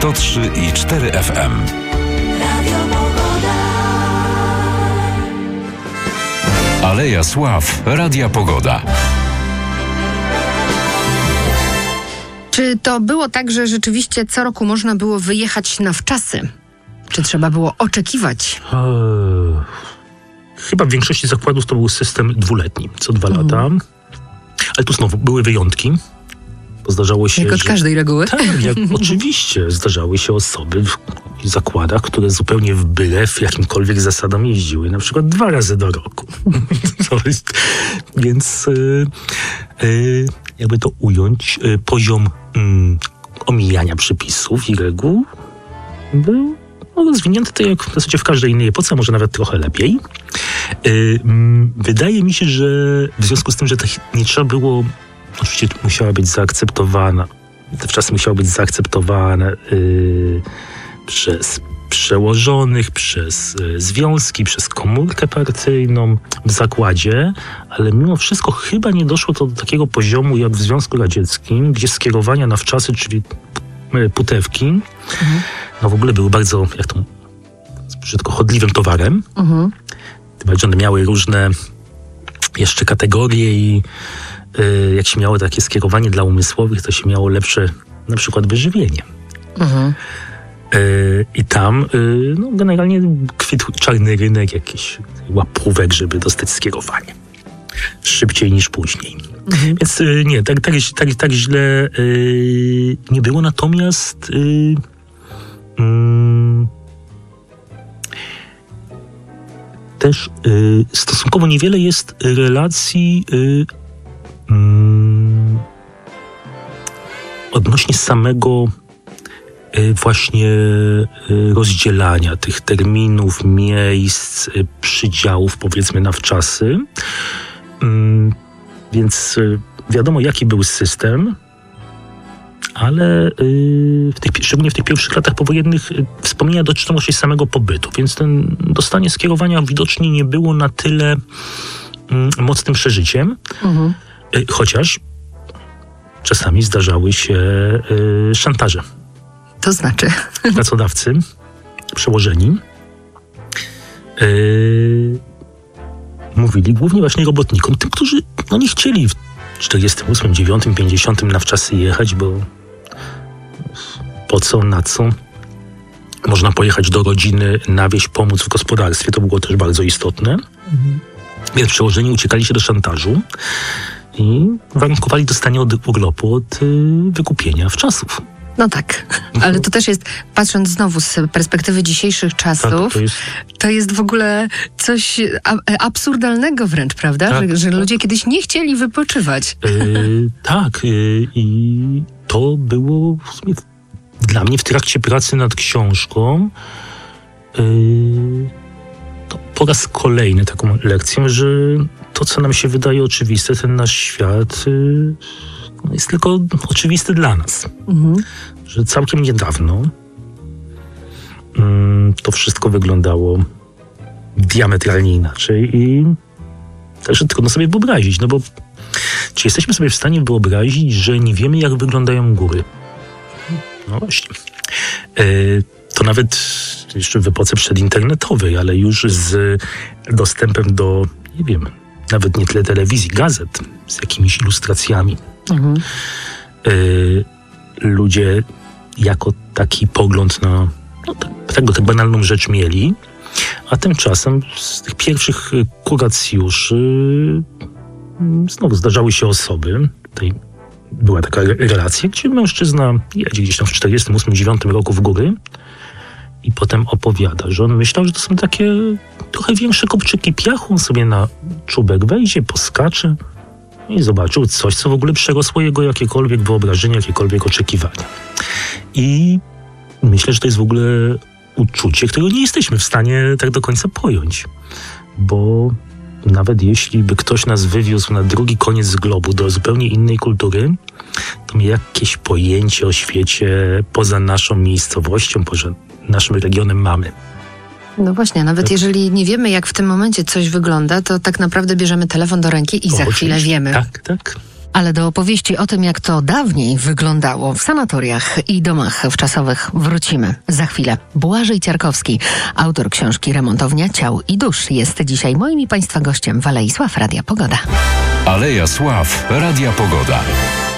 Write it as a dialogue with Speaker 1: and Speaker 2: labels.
Speaker 1: 103,4 FM. Aleja Sław, Radia Pogoda.
Speaker 2: Czy to było tak, że rzeczywiście co roku można było wyjechać na wczasy? Czy trzeba było oczekiwać?
Speaker 3: Chyba w większości zakładów to był system dwuletni, co 2 lata. Ale tu znowu były wyjątki. Bo zdarzało się,
Speaker 2: jak od każdej reguły?
Speaker 3: Tak, oczywiście. Zdarzały się osoby w zakładach, które zupełnie w byle w jakimkolwiek zasadom jeździły. Na przykład 2 razy do roku. Więc jakby to ująć, poziom omijania przepisów i reguł był rozwinięty to jak w zasadzie w każdej innej epoce, a może nawet trochę lepiej. Wydaje mi się, że w związku z tym, że nie trzeba było, oczywiście musiała być zaakceptowana, te wczasy musiały być zaakceptowane przez przełożonych, przez związki, przez komórkę partyjną w zakładzie, ale mimo wszystko chyba nie doszło to do takiego poziomu jak w Związku Radzieckim, gdzie skierowania na wczasy, czyli putewki, no w ogóle były bardzo, jak to brzydko, chodliwym towarem. Tym bardziej one miały różne jeszcze kategorie i jak się miało takie skierowanie dla umysłowych, to się miało lepsze na przykład wyżywienie. I tam generalnie kwitł czarny rynek, jakiś łapówek, żeby dostać skierowanie. Szybciej niż później. Więc nie, tak źle nie było. Natomiast też stosunkowo niewiele jest relacji odnośnie samego właśnie rozdzielania tych terminów, miejsc, przydziałów, powiedzmy, na wczasy. Więc wiadomo, jaki był system, ale szczególnie w tych pierwszych latach powojennych wspomnienia dotyczą się samego pobytu, więc dostanie skierowania widocznie nie było na tyle mocnym przeżyciem, chociaż czasami zdarzały się szantaże.
Speaker 2: To znaczy?
Speaker 3: Pracodawcy, przełożeni, mówili głównie właśnie robotnikom, tym, którzy nie chcieli w 48, 9, 50 na wczasy jechać, bo po co, na co? Można pojechać do rodziny na wieś, pomóc w gospodarstwie, to było też bardzo istotne. Więc przełożeni uciekali się do szantażu i warunkowali dostanie urlopu od wykupienia wczasów.
Speaker 2: No tak, ale to też jest, patrząc znowu z perspektywy dzisiejszych czasów,
Speaker 3: tak,
Speaker 2: to jest w ogóle coś absurdalnego wręcz, prawda?
Speaker 3: Tak,
Speaker 2: że ludzie kiedyś nie chcieli wypoczywać.
Speaker 3: Tak, i to było w sumie dla mnie w trakcie pracy nad książką to po raz kolejny taką lekcją, że to, co nam się wydaje oczywiste, ten nasz świat jest tylko oczywisty dla nas. Że całkiem niedawno to wszystko wyglądało diametralnie inaczej i także trudno sobie wyobrazić, no bo czy jesteśmy sobie w stanie wyobrazić, że nie wiemy, jak wyglądają góry? No właśnie. To nawet jeszcze w epoce przedinternetowej, ale już z dostępem do, nie wiem, nawet nie tyle telewizji, gazet z jakimiś ilustracjami. Ludzie jako taki pogląd na tak banalną rzecz mieli, a tymczasem z tych pierwszych kuracjuszy znowu zdarzały się osoby, tutaj była taka relacja, gdzie mężczyzna jedzie gdzieś tam w 48-49 roku w góry i potem opowiada, że on myślał, że to są takie trochę większe kopczyki piachu, on sobie na czubek wejdzie, poskacze i zobaczył coś, co w ogóle przerosło jego jakiekolwiek wyobrażenie, jakiekolwiek oczekiwania. I myślę, że to jest w ogóle uczucie, którego nie jesteśmy w stanie tak do końca pojąć, bo nawet jeśli by ktoś nas wywiózł na drugi koniec globu do zupełnie innej kultury, to my jakieś pojęcie o świecie poza naszą miejscowością, poza naszym regionem mamy.
Speaker 2: No właśnie, nawet jeżeli nie wiemy, jak w tym momencie coś wygląda, to tak naprawdę bierzemy telefon do ręki i za chwilę wiemy.
Speaker 3: Tak.
Speaker 2: Ale do opowieści o tym, jak to dawniej wyglądało w sanatoriach i domach wczasowych, wrócimy za chwilę. Błażej Ciarkowski, autor książki Remontownia Ciał i Dusz, jest dzisiaj moim i Państwa gościem w Alei Sław Radia Pogoda.
Speaker 1: Aleja Sław Radia Pogoda.